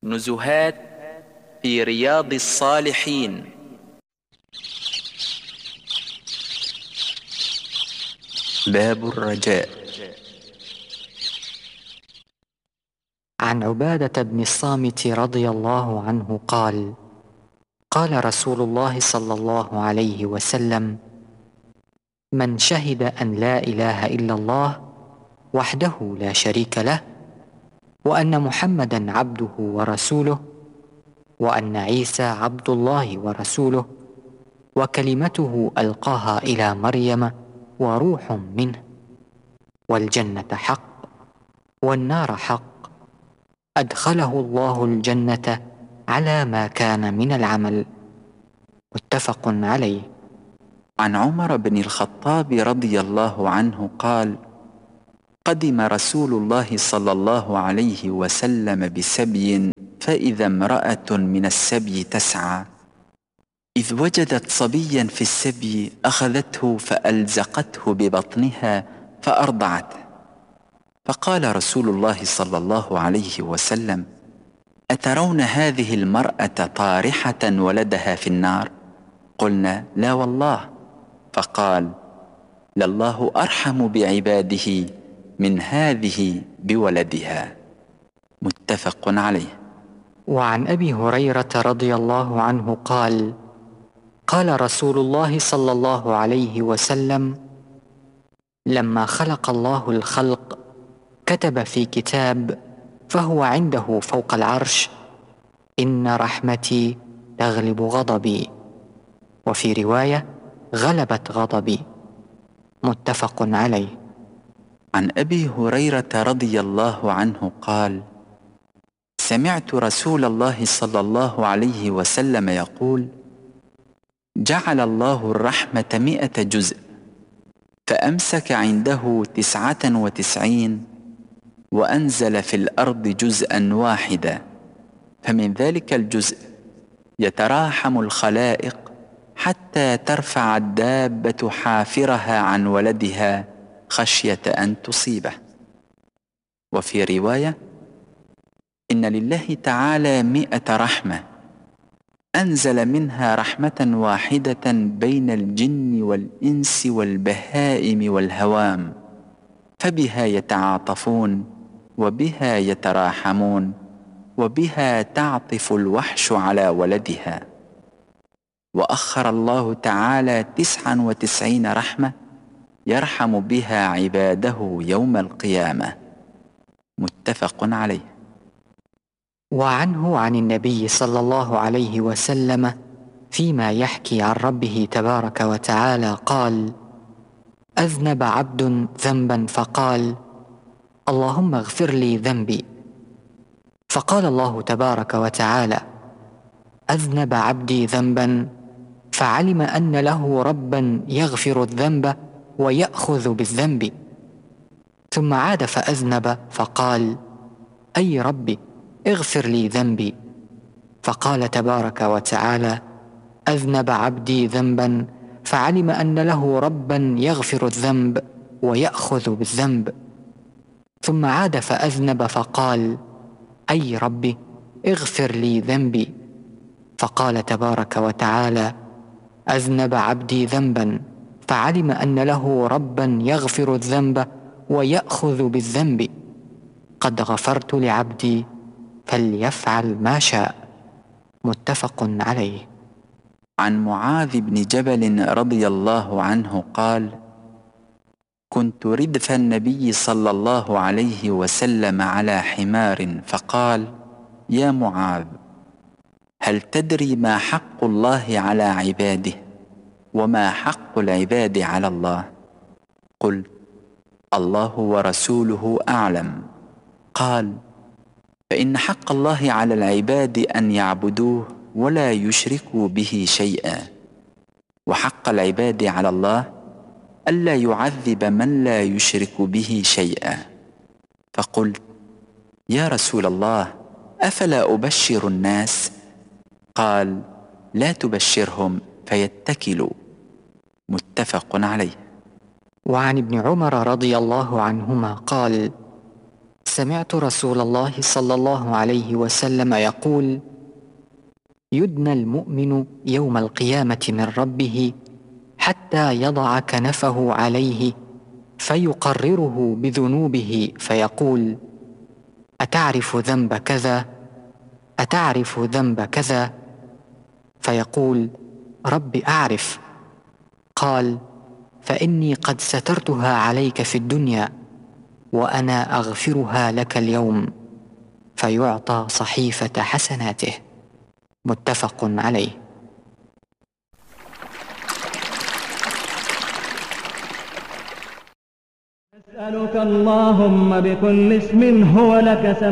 نزهات في رياض الصالحين. باب الرجاء. عن عبادة بن الصامت رضي الله عنه قال: قال رسول الله صلى الله عليه وسلم: من شهد أن لا إله إلا الله وحده لا شريك له، وأن محمدا عبده ورسوله، وأن عيسى عبد الله ورسوله، وكلمته ألقاها إلى مريم وروح منه، والجنة حق والنار حق، أدخله الله الجنة على ما كان من العمل. متفق عليه. عن عمر بن الخطاب رضي الله عنه قال: قدم رسول الله صلى الله عليه وسلم بسبي، فإذا امرأة من السبي تسعى، إذ وجدت صبيا في السبي أخذته فألزقته ببطنها فأرضعته، فقال رسول الله صلى الله عليه وسلم: أترون هذه المرأة طارحة ولدها في النار؟ قلنا: لا والله. فقال: لله أرحم بعباده من هذه بولدها. متفق عليه. وعن أبي هريرة رضي الله عنه قال: قال رسول الله صلى الله عليه وسلم: لما خلق الله الخلق كتب في كتاب فهو عنده فوق العرش: إن رحمتي تغلب غضبي، وفي رواية: غلبت غضبي. متفق عليه. عن أبي هريرة رضي الله عنه قال: سمعت رسول الله صلى الله عليه وسلم يقول: جعل الله الرحمة 100 جزء، فأمسك عنده 99 وأنزل في الأرض جزءا واحدا، فمن ذلك الجزء يتراحم الخلائق حتى ترفع الدابة حافرها عن ولدها خشية أن تصيبه. وفي رواية: إن لله تعالى 100 رحمة، أنزل منها رحمة واحدة بين الجن والإنس والبهائم والهوام، فبها يتعاطفون، وبها يتراحمون، وبها تعطف الوحش على ولدها. وأخر الله تعالى 99 رحمة يرحم بها عباده يوم القيامة. متفق عليه. وعنه عن النبي صلى الله عليه وسلم فيما يحكي عن ربه تبارك وتعالى قال: أذنب عبد ذنبا فقال: اللهم اغفر لي ذنبي، فقال الله تبارك وتعالى: أذنب عبدي ذنبا، فعلم أن له ربا يغفر الذنب ويأخذ بالذنب، ثم عاد فأذنب فقال: أي ربي اغفر لي ذنبي، فقال تبارك وتعالى: أذنب عبدي ذنبا، فعلم أن له ربا يغفر الذنب ويأخذ بالذنب، ثم عاد فأذنب فقال: أي ربي اغفر لي ذنبي، فقال تبارك وتعالى: أذنب عبدي ذنبا، فعلم أن له ربا يغفر الذنب ويأخذ بالذنب، قد غفرت لعبدي فليفعل ما شاء. متفق عليه. عن معاذ بن جبل رضي الله عنه قال: كنت ردف النبي صلى الله عليه وسلم على حمار، فقال: يا معاذ، هل تدري ما حق الله على عباده وما حق العباد على الله؟ قلت: الله ورسوله أعلم. قال: فإن حق الله على العباد أن يعبدوه ولا يشركوا به شيئا، وحق العباد على الله ألا يعذب من لا يشرك به شيئا. فقلت: يا رسول الله، أفلا أبشر الناس؟ قال: لا تبشرهم فيتكلوا. متفق عليه. وعن ابن عمر رضي الله عنهما قال: سمعت رسول الله صلى الله عليه وسلم يقول: يدنى المؤمن يوم القيامة من ربه حتى يضع كنفه عليه فيقرره بذنوبه فيقول: أتعرف ذنب كذا؟ أتعرف ذنب كذا؟ فيقول: رب أعرف. قال: فإني قد سترتها عليك في الدنيا وأنا أغفرها لك اليوم. فيعطى صحيفة حسناته. متفق عليه. نسألك اللهم بكل اسم هو لك